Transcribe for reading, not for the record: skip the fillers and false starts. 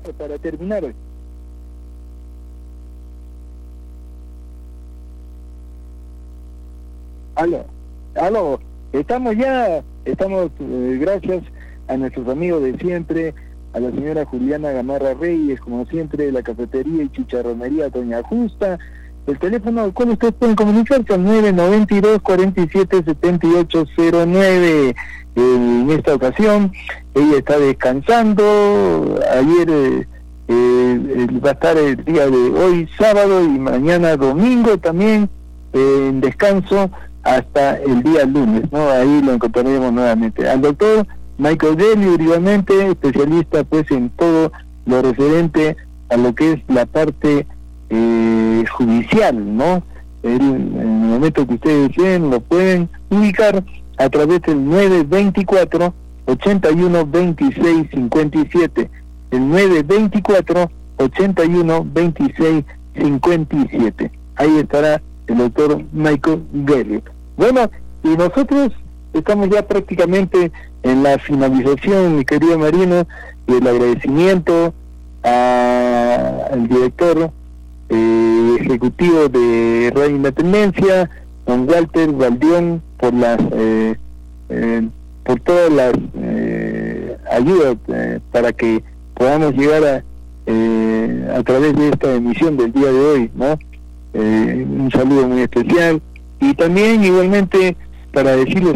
para terminar hoy. Aló, estamos, gracias a nuestros amigos de siempre, a la señora Juliana Gamarra Reyes, como siempre, la cafetería y chicharronería Doña Justa. El teléfono al cual ustedes pueden comunicarse al 992-47-7809. En esta ocasión, ella está descansando. Ayer va a estar el día de hoy, sábado, y mañana, domingo, también en descanso hasta el día lunes, ¿no? Ahí lo encontraremos nuevamente. Al doctor Michael Deli, igualmente, especialista pues en todo lo referente a lo que es la parte judicial, ¿no? En el momento que ustedes deseen, lo pueden ubicar a través del 924-81-26-57, el 924-81-26-57. Ahí estará el doctor Michael Deli. Bueno, y nosotros estamos ya prácticamente en la finalización, mi querido Marino, y el agradecimiento al director ejecutivo de Radio Independencia, don Walter Valdión, por todas las ayudas para que podamos llegar a través de esta emisión del día de hoy, ¿no? Un saludo muy especial, y también igualmente para decirles